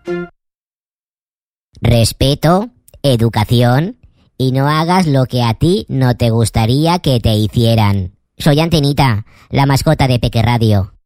Respeto, educación y no hagas lo que a ti no te gustaría que te hicieran. Soy Antenita, la mascota de Peque Radio.